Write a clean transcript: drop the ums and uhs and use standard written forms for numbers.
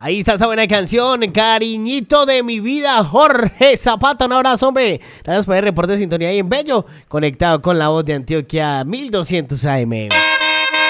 Ahí está esta buena canción, cariñito de mi vida, Jorge Zapata. Un abrazo, hombre. Gracias por el reporte de sintonía ahí en Bello, conectado con la voz de Antioquia 1200 AM.